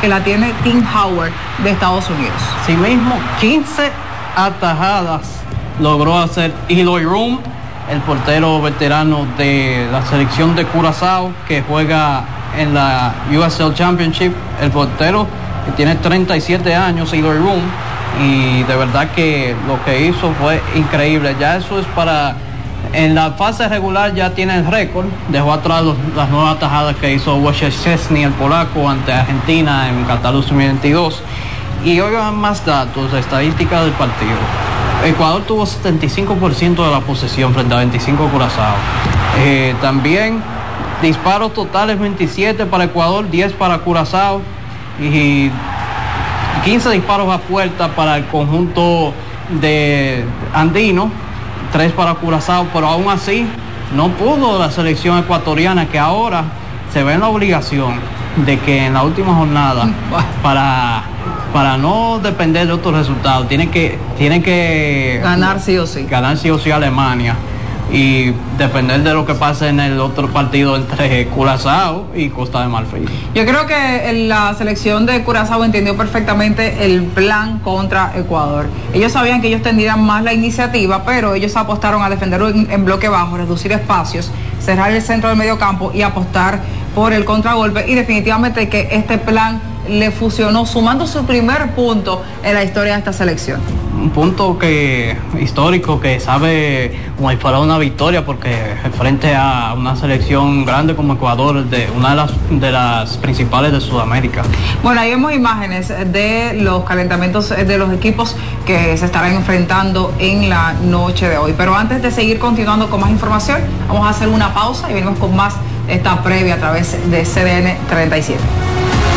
que la tiene Tim Howard de Estados Unidos. Sí mismo, 15 atajadas logró hacer Eloy Room, el portero veterano de la selección de Curazao, que juega en la USL Championship. El portero que tiene 37 años, Eloy Room, y de verdad que lo que hizo fue increíble. Ya eso es para... En la fase regular ya tiene el récord, dejó atrás las nuevas tajadas que hizo Wojciech Szczesny, el polaco, ante Argentina en Qatar 2022. Y oigan más datos, estadísticas del partido. Ecuador tuvo 75% de la posesión frente a 25 Curazao. También disparos totales 27 para Ecuador, 10 para Curazao y 15 disparos a puerta para el conjunto de andino, 3 para Curazao, pero aún así no pudo la selección ecuatoriana, que ahora se ve en la obligación de que en la última jornada, para no depender de otros resultados, tienen que ganar sí o sí. Ganar sí o sí a Alemania y depender de lo que pase en el otro partido entre Curazao y Costa de Marfil. Yo creo que la selección de Curazao entendió perfectamente el plan contra Ecuador. Ellos sabían que ellos tendrían más la iniciativa, pero ellos apostaron a defender en bloque bajo, reducir espacios, cerrar el centro del medio campo y apostar por el contragolpe, y definitivamente que este plan le fusionó, sumando su primer punto en la historia de esta selección. Un punto histórico que sabe como si fuera una victoria, porque frente a una selección grande como Ecuador, una de las principales de Sudamérica. Bueno, ahí vemos imágenes de los calentamientos de los equipos que se estarán enfrentando en la noche de hoy. Pero antes de seguir continuando con más información, vamos a hacer una pausa y venimos con más esta previa a través de CDN 37.